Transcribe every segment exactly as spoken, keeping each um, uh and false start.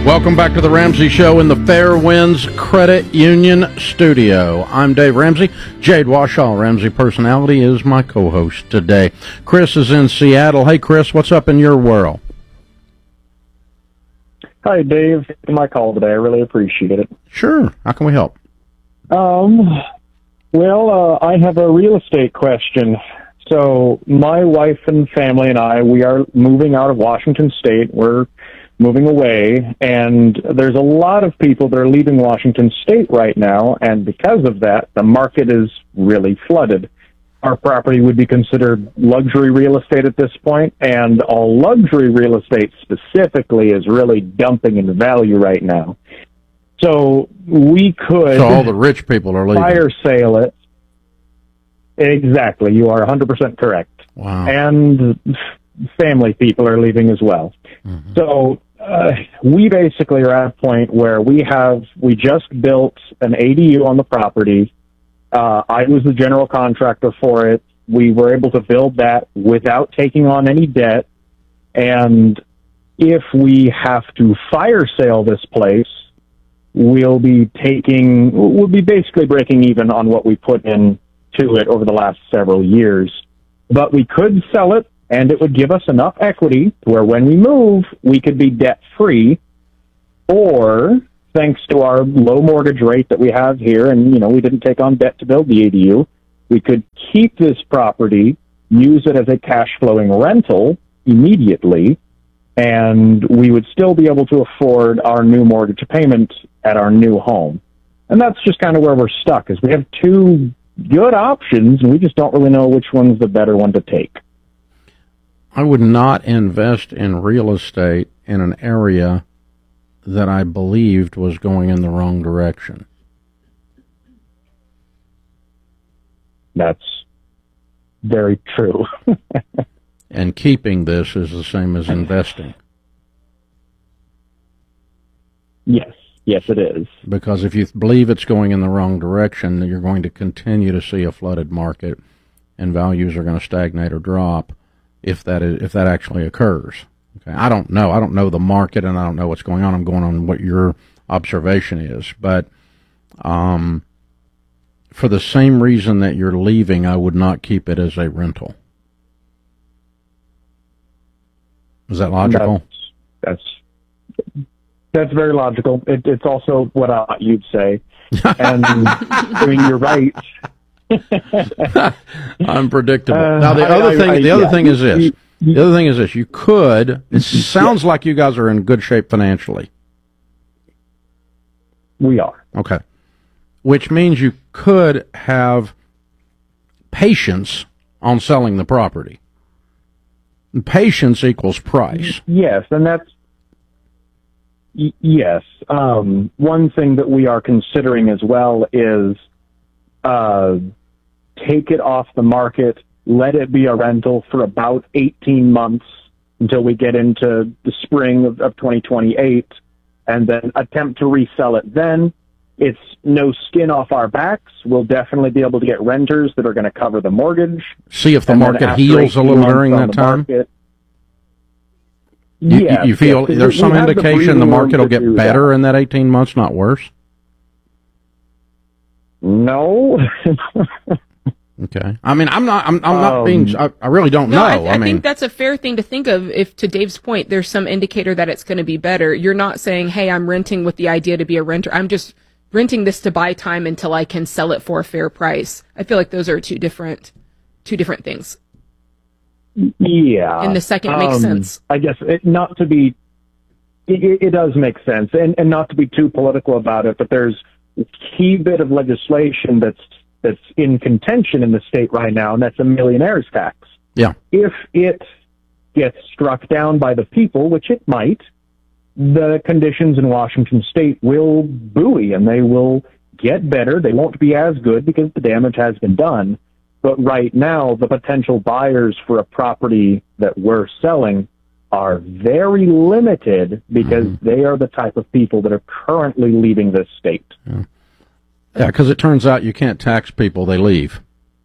Welcome back to the Ramsey Show in the Fairwinds Credit Union studio. I'm Dave Ramsey. Jade Washaw, Ramsey Personality, is my co-host today. Chris is in Seattle. Hey, Chris, what's up in your world? Hi, Dave. Thanks for my call today. I really appreciate it. Sure. How can we help? Um, well, uh, I have a real estate question. So my wife and family and I, we are moving out of Washington State. We're moving away, and there's a lot of people that are leaving Washington State right now, and because of that, the market is really flooded. Our property would be considered luxury real estate at this point, and all luxury real estate specifically is really dumping in value right now. So we could... So all the rich people are leaving. Fire sale it. Exactly. You are one hundred percent correct. Wow. And family people are leaving as well. Mm-hmm. So uh, we basically are at a point where we have, we just built an A D U on the property. Uh, I was the general contractor for it. We were able to build that without taking on any debt. And if we have to fire sale this place, we'll be taking, we'll be basically breaking even on what we put in to it over the last several years. But we could sell it, and it would give us enough equity where when we move, we could be debt-free, or thanks to our low mortgage rate that we have here, and, you know, we didn't take on debt to build the A D U, we could keep this property, use it as a cash-flowing rental immediately, and we would still be able to afford our new mortgage payment at our new home. And that's just kind of where we're stuck, is we have two good options, and we just don't really know which one's the better one to take. I would not invest in real estate in an area that I believed was going in the wrong direction. That's very true. And keeping this is the same as investing. Yes. Yes, it is. Because if you believe it's going in the wrong direction, you're going to continue to see a flooded market, and values are going to stagnate or drop if that is, if that actually occurs. Okay, I don't know. I don't know the market, and I don't know what's going on. I'm going on what your observation is. But um, for the same reason that you're leaving, I would not keep it as a rental. Is that logical? That's... that's That's very logical. It, it's also what I thought you'd say. And, I mean, you're right. Unpredictable. Uh, now, the I, other I, thing I, the other yeah. thing is this. The other thing is this. You could, it sounds like you guys are in good shape financially. We are. Okay. Which means you could have patience on selling the property. And patience equals price. Yes, and that's Y- yes. Um, one thing that we are considering as well is uh, take it off the market, let it be a rental for about eighteen months until we get into the spring of, of twenty twenty-eight, and then attempt to resell it then. It's no skin off our backs. We'll definitely be able to get renters that are going to cover the mortgage. See if the market heals a little during that time? Market, You, yes, you feel yes. there's some indication the, the market will get better that. in that eighteen months, not worse? No. Okay. I mean, I'm not. I'm, I'm not um, being. I, I really don't no, know. I, th- I, I mean, think that's a fair thing to think of. If, to Dave's point, there's some indicator that it's going to be better. You're not saying, "Hey, I'm renting with the idea to be a renter." I'm just renting this to buy time until I can sell it for a fair price. I feel like those are two different, two different things. Yeah. And the second makes um, sense. I guess it, not to be. It, it does make sense, and, and not to be too political about it, but there's a key bit of legislation that's that's in contention in the state right now, and that's a millionaire's tax. Yeah. If it gets struck down by the people, which it might, the conditions in Washington State will buoy, and they will get better. They won't be as good because the damage has been done. But right now, the potential buyers for a property that we're selling are very limited because mm-hmm. they are the type of people that are currently leaving this state. Yeah, because yeah, it turns out you can't tax people, they leave.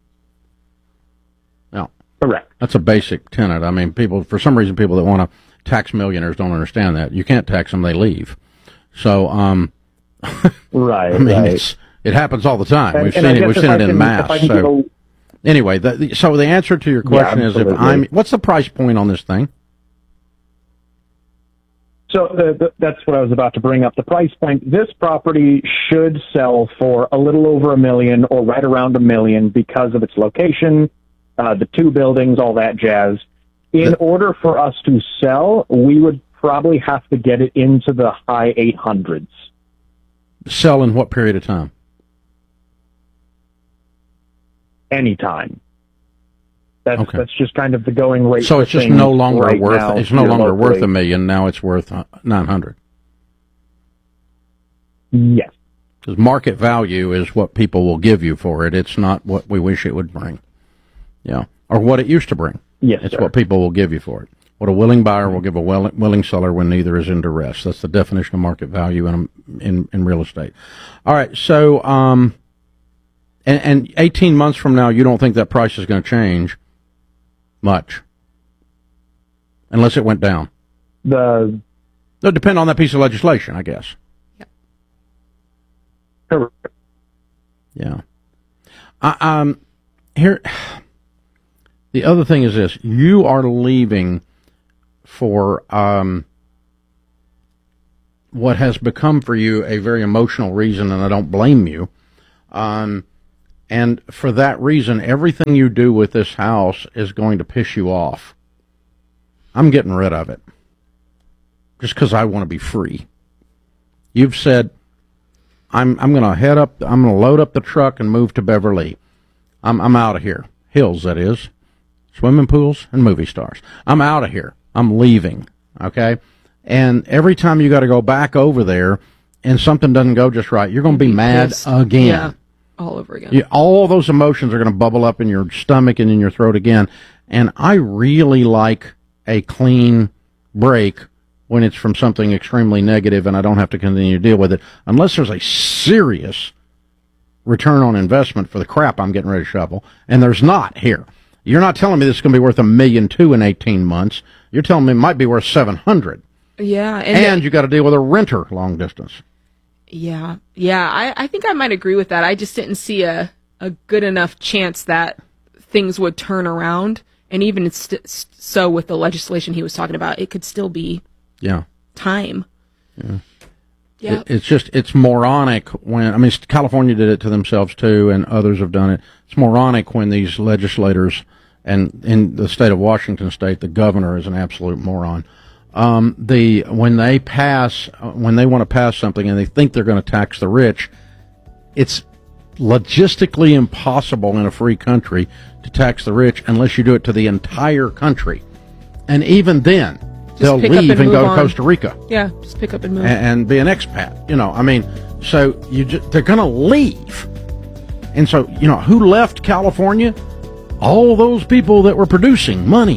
No. Correct. That's a basic tenet. I mean, people, for some reason, people that want to tax millionaires don't understand that. You can't tax them, they leave. So, um, Right. I mean, right. it's, it happens all the time. And- we've and I seen it. guess We've if seen I it in can- mass. if I can So, give a- anyway, the, so the answer to your question is, if absolutely. I'm, what's the price point on this thing? So the, the, that's what I was about to bring up. The price point, this property should sell for a little over a million or right around a million because of its location, uh, the two buildings, all that jazz. In The- order for us to sell, we would probably have to get it into the high eight hundreds. Sell in what period of time? Anytime. That's, Okay. that's just kind of the going rate. So for it's just things no longer right worth. now It's no here longer worth locally. a million. Now it's worth uh, nine hundred. Yes. Because market value is what people will give you for it. It's not what we wish it would bring. Yeah, or what it used to bring. Yes, It's sir. what people will give you for it. What a willing buyer will give a well, willing seller when neither is in duress. That's the definition of market value in in, in real estate. All right, so um, and, and eighteen months from now, you don't think that price is going to change much, unless it went down. The It'll depend on that piece of legislation, I guess. correct. Yeah. I, um, here, the other thing is this: you are leaving for um, what has become for you a very emotional reason, and I don't blame you. Um, and for that reason, everything you do with this house is going to piss you off. I'm getting rid of it just because I want to be free. You've said, I'm I'm going to head up, I'm going to load up the truck and move to Beverly. I'm I'm out of here. Hills, that is. Swimming pools and movie stars. I'm out of here. I'm leaving. Okay? And every time you got to go back over there and something doesn't go just right, you're going to be mad Pissed. again. Yeah, all over again. You, all those emotions are going to bubble up in your stomach and in your throat again. And I really like a clean break when it's from something extremely negative and I don't have to continue to deal with it, unless there's a serious return on investment for the crap I'm getting ready to shovel. And there's not here. You're not telling me this is going to be worth a million two in eighteen months. You're telling me it might be worth seven hundred. Yeah, And, and, you got to deal with a renter long distance. yeah, yeah. I, I think I might agree with that. I just didn't see a a good enough chance that things would turn around. And even st- so, with the legislation he was talking about, it could still be Yeah. time. Yeah. Yeah. It, it's just, it's moronic when, I mean, California did it to themselves too, and others have done it. It's moronic when these legislators, and in the state of Washington state, the governor is an absolute moron. Um, the, when they pass, uh, when they want to pass something and they think they're going to tax the rich, it's logistically impossible in a free country to tax the rich unless you do it to the entire country. And even then, they'll pick up leave and and, go move to on. Costa Rica. Yeah, just pick up and move. and, and be an expat. You know, I mean, so you just, they're going to leave. And so, you know, who left California? All those people that were producing money.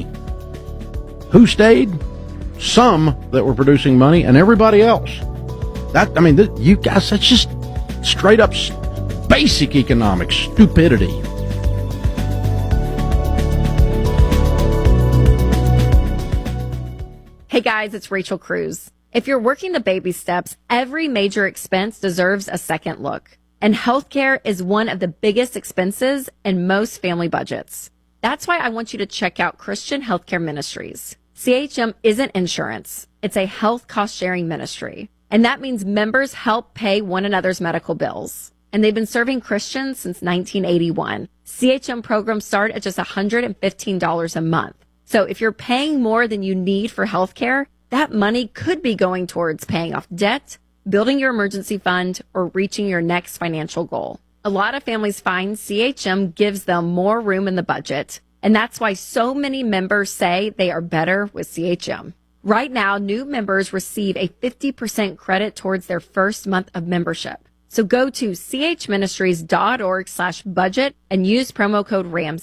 Who stayed? Some that were producing money, and everybody else. That, I mean, th- you guys, that's just straight up s- basic economic stupidity. Hey guys, it's Rachel Cruz. If you're working the baby steps, every major expense deserves a second look. And healthcare is one of the biggest expenses in most family budgets. That's why I want you to check out Christian Healthcare Ministries. C H M isn't insurance. It's a health cost sharing ministry. And that means members help pay one another's medical bills. And they've been serving Christians since nineteen eighty-one. C H M programs start at just one hundred fifteen dollars a month. So if you're paying more than you need for healthcare, that money could be going towards paying off debt, building your emergency fund, or reaching your next financial goal. A lot of families find C H M gives them more room in the budget, and that's why so many members say they are better with C H M. Right now, new members receive a fifty percent credit towards their first month of membership. So go to chministries.org slash budget and use promo code Ramsey.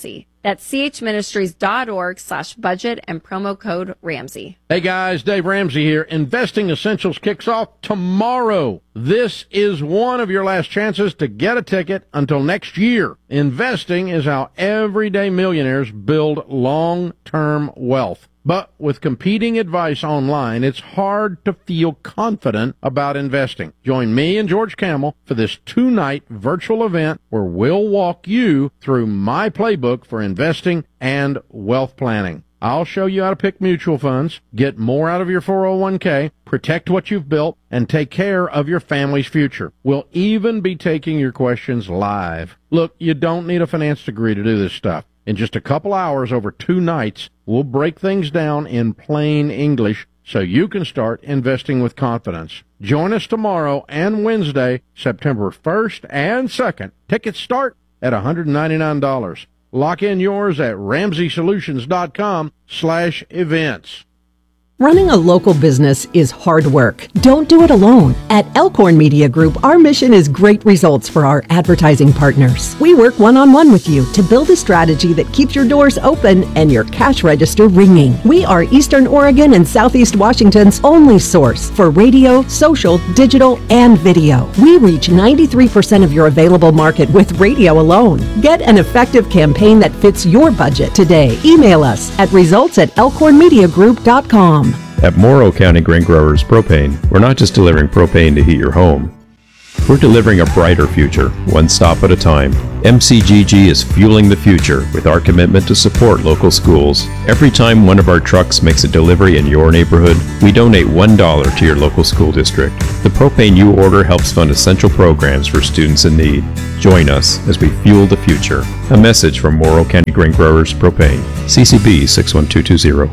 That's chministries.org slash budget and promo code Ramsey. Hey guys, Dave Ramsey here. Investing Essentials kicks off tomorrow. This is one of your last chances to get a ticket until next year. Investing is how everyday millionaires build long-term wealth. But with competing advice online, it's hard to feel confident about investing. Join me and George Camel for this two-night virtual event where we'll walk you through my playbook for investing and wealth planning. I'll show you how to pick mutual funds, get more out of your four oh one k, protect what you've built, and take care of your family's future. We'll even be taking your questions live. Look, you don't need a finance degree to do this stuff. In just a couple hours over two nights, we'll break things down in plain English so you can start investing with confidence. Join us tomorrow and Wednesday, September first and second. Tickets start at one hundred ninety-nine dollars. Lock in yours at ramsey solutions dot com slash events. Running a local business is hard work. Don't do it alone. At Elkhorn Media Group, our mission is great results for our advertising partners. We work one-on-one with you to build a strategy that keeps your doors open and your cash register ringing. We are Eastern Oregon and Southeast Washington's only source for radio, social, digital, and video. We reach ninety-three percent of your available market with radio alone. Get an effective campaign that fits your budget today. Email us at results at elkhorn media group dot com. At Morrow County Grain Growers Propane, we're not just delivering propane to heat your home. We're delivering a brighter future, one stop at a time. M C G G is fueling the future with our commitment to support local schools. Every time one of our trucks makes a delivery in your neighborhood, we donate one dollar to your local school district. The propane you order helps fund essential programs for students in need. Join us as we fuel the future. A message from Morrow County Grain Growers Propane. C C B six one two two zero.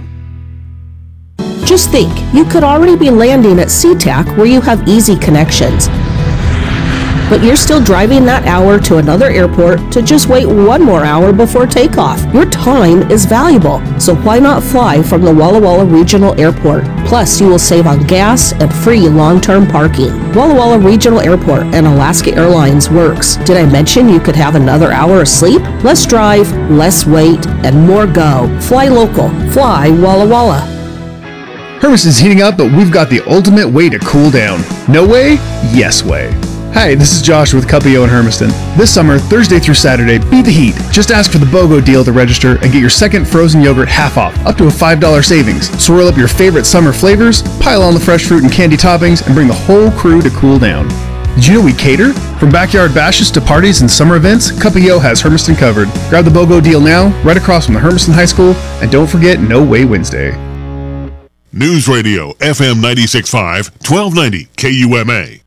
Just think, you could already be landing at SeaTac where you have easy connections. But you're still driving that hour to another airport to just wait one more hour before takeoff. Your time is valuable, so why not fly from the Walla Walla Regional Airport? Plus, you will save on gas and free long-term parking. Walla Walla Regional Airport and Alaska Airlines works. Did I mention you could have another hour of sleep? Less drive, less wait, and more go. Fly local. Fly Walla Walla. Hermiston's heating up, but we've got the ultimate way to cool down. No way? Yes way. Hi, this is Josh with Cuppio and Hermiston. This summer, Thursday through Saturday, beat the heat. Just ask for the BOGO deal to register and get your second frozen yogurt half off, up to a five dollars savings. Swirl up your favorite summer flavors, pile on the fresh fruit and candy toppings, and bring the whole crew to cool down. Did you know we cater? From backyard bashes to parties and summer events, Cuppio has Hermiston covered. Grab the BOGO deal now, right across from the Hermiston High School, and don't forget No Way Wednesday. News Radio, F M ninety-six point five, twelve ninety K U M A.